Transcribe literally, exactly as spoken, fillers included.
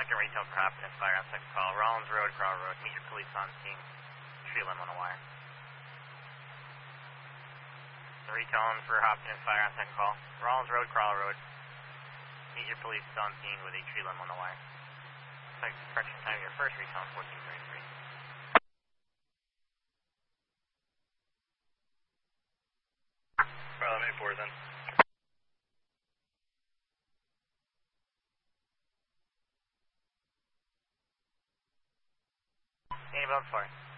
second retail for Hopkins Fire on second call. Rollins Road, Crawl Road. Meet your police on scene. Tree limb on the wire. The retail for Hopkins Fire on second call. Rollins Road, Crawl Road. Meet your police on scene with a tree limb on the wire. Correction time, your first retail is fourteen thirty-three. Problem eight four is in. Any above four.